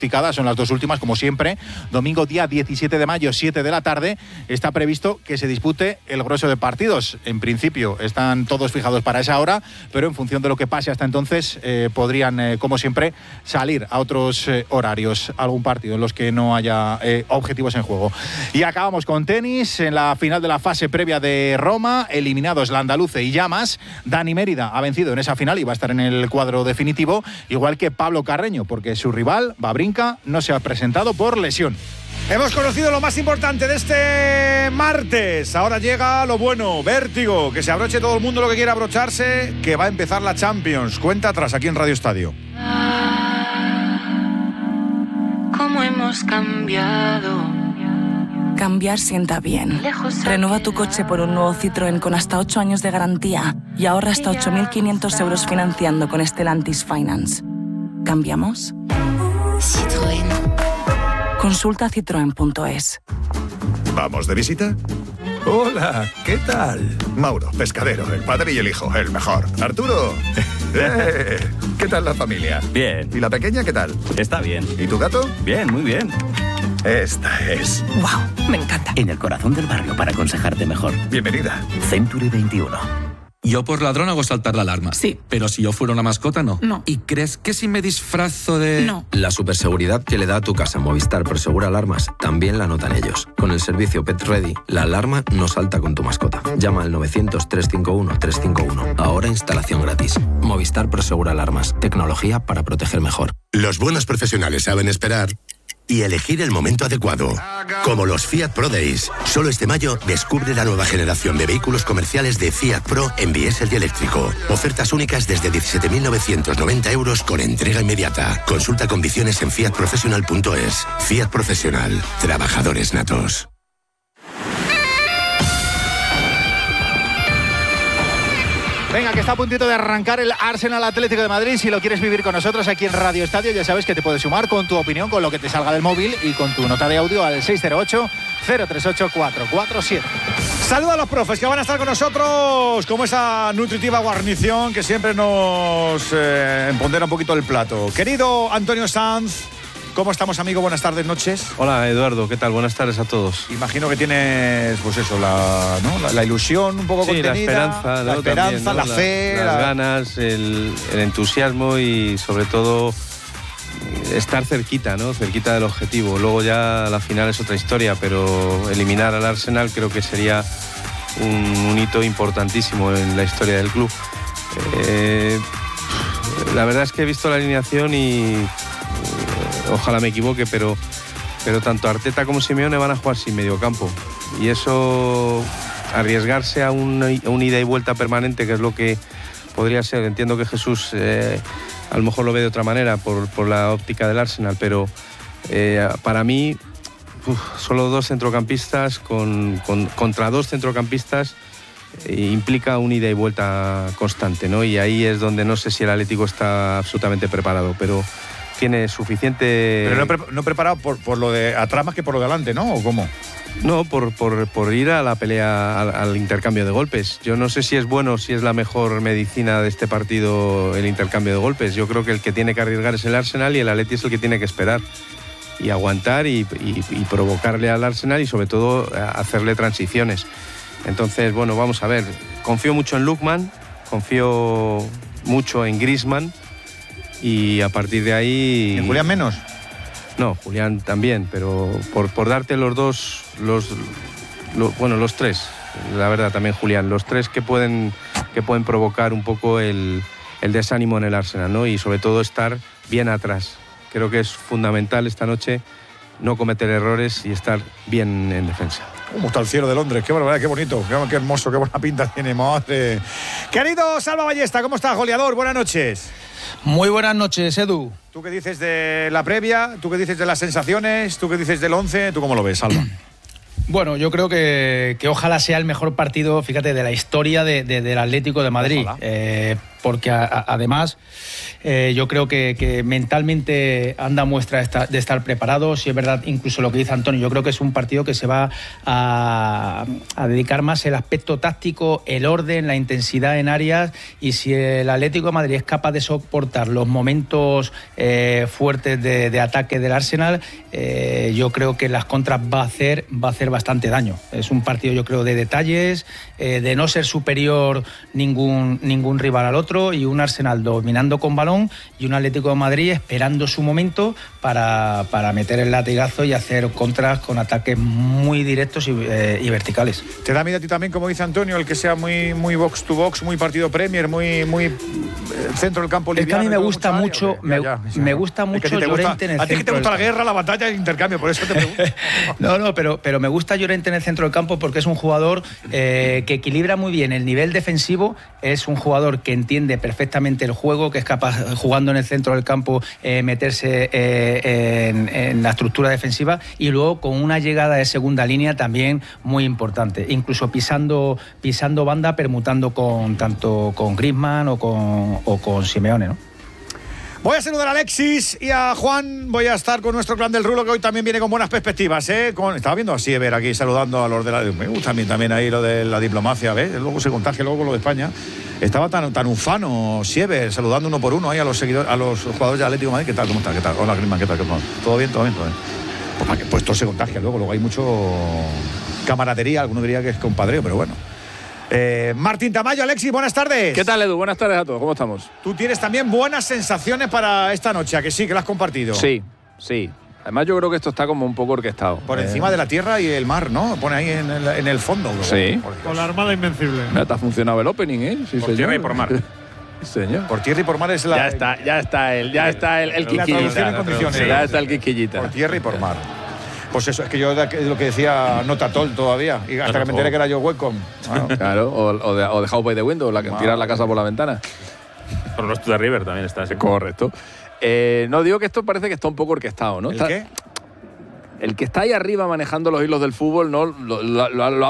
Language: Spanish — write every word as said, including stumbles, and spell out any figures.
son las dos últimas, como siempre. Domingo, día diecisiete de mayo, siete de la tarde, está previsto que se dispute el grueso de partidos. En principio están todos fijados para esa hora, pero en función de lo que pase hasta entonces, eh, podrían, eh, como siempre, salir a otros eh, horarios, algún partido en los que no haya eh, objetivos en juego. Y acabamos con tenis. En la final de la fase previa de Roma, eliminados Landaluce y Llamas, Dani Mérida ha vencido en esa final y va a estar en el cuadro definitivo, igual que Pablo Carreño, porque su rival, Babrinka, no se ha presentado por lesión. Hemos conocido lo más importante de este martes. Ahora llega lo bueno, vértigo, que se abroche todo el mundo lo que quiera abrocharse, que va a empezar la Champions. Cuenta atrás aquí en Radio Estadio. ¿Cómo hemos cambiado? Cambiar sienta bien. Renueva tu coche por un nuevo Citroën con hasta ocho años de garantía y ahorra hasta ocho mil quinientos euros financiando con Stellantis Finance. ¿Cambiamos? Citroën. Consulta citroen punto es. ¿Vamos de visita? Hola, ¿qué tal? Mauro, pescadero, el padre y el hijo, el mejor. Arturo, eh, ¿qué tal la familia? Bien. ¿Y la pequeña qué tal? Está bien. ¿Y tu gato? Bien, muy bien. Esta es. ¡Wow! Me encanta. En el corazón del barrio para aconsejarte mejor. Bienvenida. Century veintiuno. Yo por ladrón hago saltar la alarma. Sí. Pero si yo fuera una mascota, no. No. ¿Y crees que si me disfrazo de...? No. La superseguridad que le da a tu casa Movistar Prosegura Alarmas también la notan ellos. Con el servicio Pet Ready, la alarma no salta con tu mascota. Llama al novecientos, trescientos cincuenta y uno, trescientos cincuenta y uno. Ahora instalación gratis. Movistar Prosegura Alarmas. Tecnología para proteger mejor. Los buenos profesionales saben esperar y elegir el momento adecuado. Como los Fiat Pro Days. Solo este mayo descubre la nueva generación de vehículos comerciales de Fiat Pro en diésel y eléctrico. Ofertas únicas desde diecisiete mil novecientos noventa euros con entrega inmediata. Consulta condiciones en fiat professional punto es. Fiat Profesional. Trabajadores natos. Venga, que está a puntito de arrancar el Arsenal Atlético de Madrid. Si lo quieres vivir con nosotros aquí en Radio Estadio, ya sabes que te puedes sumar con tu opinión, con lo que te salga del móvil y con tu nota de audio al seis cero ocho, cero tres ocho, cuatro cuatro siete. Saludos a los profes que van a estar con nosotros, como esa nutritiva guarnición que siempre nos eh, empodera un poquito el plato. Querido Antonio Sanz, ¿cómo estamos, amigo? Buenas tardes, noches. Hola, Eduardo, ¿qué tal? Buenas tardes a todos. Imagino que tienes, pues eso, la, ¿no? la, la ilusión un poco sí, contenida. la esperanza, la, ¿no? esperanza También, ¿no? la, la fe. Las la... ganas, el, el entusiasmo y sobre todo estar cerquita, ¿no? Cerquita del objetivo. Luego ya la final es otra historia, pero eliminar al Arsenal creo que sería un, un hito importantísimo en la historia del club. Eh, la verdad es que he visto la alineación y ojalá me equivoque, pero, pero tanto Arteta como Simeone van a jugar sin mediocampo. Y eso, arriesgarse a un, a un ida y vuelta permanente, que es lo que podría ser. Entiendo que Jesús eh, a lo mejor lo ve de otra manera por, por la óptica del Arsenal, pero eh, para mí, uf, solo dos centrocampistas con, con, contra dos centrocampistas eh, implica un ida y vuelta constante, ¿no? Y ahí es donde no sé si el Atlético está absolutamente preparado, pero tiene suficiente... Pero no, pre- no preparado por, por lo de atrás más que por lo de adelante, ¿no? ¿O cómo? No, por, por, por ir a la pelea, al, al intercambio de golpes. Yo no sé si es bueno, si es la mejor medicina de este partido el intercambio de golpes. Yo creo que el que tiene que arriesgar es el Arsenal y el Atleti es el que tiene que esperar y aguantar y, y, y provocarle al Arsenal y sobre todo hacerle transiciones. Entonces, bueno, vamos a ver. Confío mucho en Lookman, confío mucho en Griezmann y a partir de ahí... ¿En Julián menos? No, Julián también, pero por, por darte los dos, los, los, bueno, los tres, la verdad también Julián, los tres que pueden, que pueden provocar un poco el, el desánimo en el Arsenal, ¿no? Y sobre todo estar bien atrás. Creo que es fundamental esta noche no cometer errores y estar bien en defensa. ¿Cómo está el cielo de Londres? Qué barbaridad, qué bonito, qué, qué hermoso, qué buena pinta tiene, madre. Querido Salva Ballesta, ¿cómo estás, goleador? Buenas noches. Muy buenas noches, Edu. ¿Tú qué dices de la previa? ¿Tú qué dices de las sensaciones? ¿Tú qué dices del once? ¿Tú cómo lo ves, Salva? Bueno, yo creo que, que ojalá sea el mejor partido, fíjate, de la historia de, de, del Atlético de Madrid. Eh, porque a, a, además eh, yo creo que, que mentalmente anda muestra de estar, de estar preparado. Si es verdad, incluso lo que dice Antonio, yo creo que es un partido que se va a, a dedicar más el aspecto táctico, el orden, la intensidad en áreas, y si el Atlético de Madrid es capaz de soportar los momentos eh, fuertes de, de ataque del Arsenal, eh, yo creo que las contras va a hacer va a hacer bastante daño. Es un partido, yo creo, de detalles, eh, de no ser superior ningún, ningún rival al otro, y un Arsenal dominando con balón y un Atlético de Madrid esperando su momento para, para meter el latigazo y hacer contras con ataques muy directos y, eh, y verticales. ¿Te da miedo a ti también, como dice Antonio, el que sea muy, muy box to box, muy partido Premier, muy, muy eh, centro del campo liviano? Es que a mí me gusta mucho, me, ya, ya, me gusta mucho es que Llorente en el centro. A ti que te gusta la guerra, la batalla y el intercambio, por eso te pregunto. no, no, pero, pero me gusta Llorente en el centro del campo porque es un jugador eh, que equilibra muy bien el nivel defensivo, es un jugador que entiende perfectamente el juego, que es capaz, jugando en el centro del campo, eh, meterse eh, en, en la estructura defensiva, y luego con una llegada de segunda línea también muy importante, incluso pisando, pisando banda, permutando con tanto con Griezmann o con, o con Simeone, ¿no? Voy a saludar a Alexis y a Juan. Voy a estar con nuestro clan del Rulo, que hoy también viene con buenas perspectivas, ¿eh? Con, estaba viendo a Siever aquí saludando a los de la... Me gusta a mí también ahí lo de la diplomacia, ¿ves? Luego se contagia luego con lo de España. Estaba tan, tan ufano Siever, saludando uno por uno ahí a los seguidores, a los jugadores de Atlético de Madrid. ¿Qué tal? ¿Cómo está? ¿Qué tal? Hola, Griezmann, ¿qué tal? ¿Qué tal? ¿Todo bien? ¿Todo bien? ¿Todo bien? Pues para que pues todo se contagia luego. Luego hay mucho camaradería, alguno diría que es compadreo, pero bueno. Eh, Martín Tamayo, Alexis, buenas tardes. ¿Qué tal, Edu? Buenas tardes a todos, ¿cómo estamos? Tú tienes también buenas sensaciones para esta noche, ¿a que sí, que las has compartido? Sí, sí. Además yo creo que esto está como un poco orquestado. Por eh... encima de la tierra y el mar, ¿no? Pone ahí en el, en el fondo. Sí. Con la Armada Invencible. Me ha funcionado el opening, ¿eh? Sí, por señor. tierra y por mar. Señor. Por tierra y por mar es la... Ya está, ya está el, ya está el, el la traducción en la condiciones. Sí, ya está el quisquillita. Por tierra y por mar. Pues eso, es que yo es lo que decía Notatol todavía, y hasta que me enteré que era yo Welcome. Bueno. Claro, o, o, de, o de House by the Window, la que wow. Tirar la casa por la ventana. Pero los de River también está ese. Correcto. Eh, no, digo que esto parece que está un poco orquestado, ¿no? ¿El está, qué? El que está ahí arriba manejando los hilos del fútbol, ¿no? Lo, lo, lo, lo